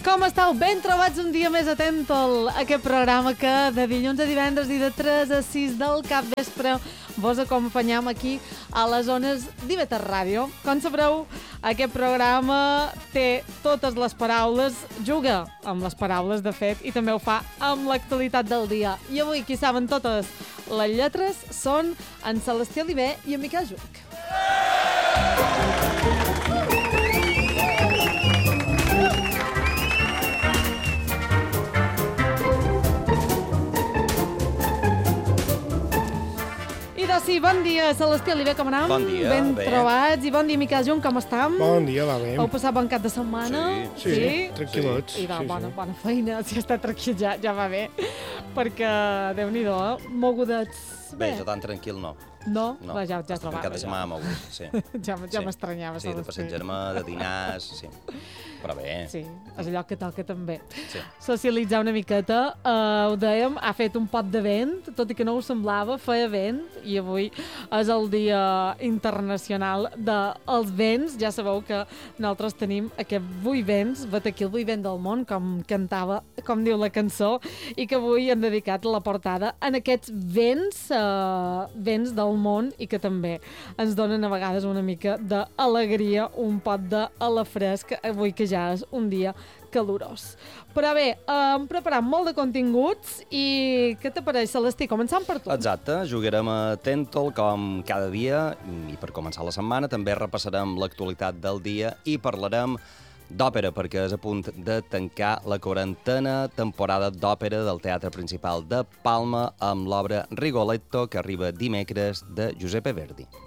Com estàu? Ben trobats un dia més a Tentol, aquest programa que de dilluns a divendres i de 3 a 6 del capvespre vos acompanyam aquí a les zones d'Iveter Ràdio. Com sabreu, aquest programa té totes les paraules, juga amb les paraules, de fet, i també ho fa amb l'actualitat del dia. I avui, qui saben totes les lletres, són en Celestí Oliver i en Miquel Juc. Sí, bon dia, Celestí Oliver, com anem? Bon dia, ben bé. Trobats. I bon dia, Miquel Junt, com estem? Bon dia, va bé. Heu passat bon cap de setmana? Sí, tranquil·lots. I de Sí, bona feina, si està tranquil ja va bé, perquè, Déu-n'hi-do, mogudets. Bé, jo tan tranquil no. No? No. Va, ja Un trobava. cap de setmana mogut, sí. Ja m'estranyava. Sí, de passejar-me, de dinars, sí. Però bé. Sí, és allò que toca també. Sí. Socialitzar una miqueta. Ho dèiem, ha fet un pot de vent, tot i que no ho semblava, feia vent, i avui és el Dia Internacional dels Vents. Ja sabeu que nosaltres tenim aquest 8 vents, vet aquí el 8 vent del món, com cantava, com diu la cançó, i que avui hem dedicat la portada en aquests vents, vents del món, i que també ens donen a vegades una mica d'alegria, un pot d'ala fresc, avui que ja és un dia calorós. Però bé, hem preparat molt de continguts i què t'apareix, Celestí? Començant per tu. Exacte, jugarem a Tentol com cada dia i per començar la setmana també repassarem l'actualitat del dia i parlarem d'òpera, perquè és a punt de tancar la 40a temporada d'òpera del Teatre Principal de Palma amb l'obra Rigoletto, que arriba dimecres, de Giuseppe Verdi.